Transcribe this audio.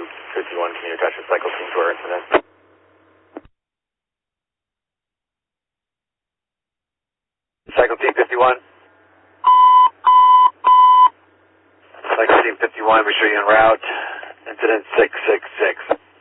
51, can you attach a cycle team to our incident? Cycle team 51. Cycle team 51, we show you en route. Incident 666.